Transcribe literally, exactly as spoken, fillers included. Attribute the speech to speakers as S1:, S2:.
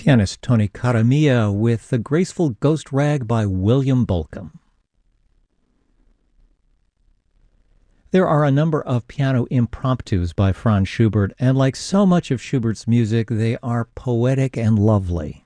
S1: Pianist Tony Caramia with The Graceful Ghost Rag by William Bolcom. There are a number of piano impromptus by Franz Schubert, and like so much of Schubert's music, they are poetic and lovely.